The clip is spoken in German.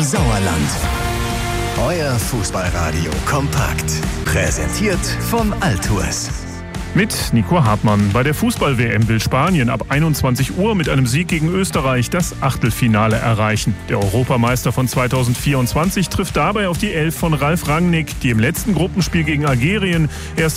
Sauerland. Euer Fußballradio kompakt. Präsentiert von Altours. Mit Nico Hartmann. Bei der Fußball-WM will Spanien ab 21 Uhr mit einem Sieg gegen Österreich das Achtelfinale erreichen. Der Europameister von 2024 trifft dabei auf die Elf von Ralf Rangnick, die im letzten Gruppenspiel gegen Algerien erst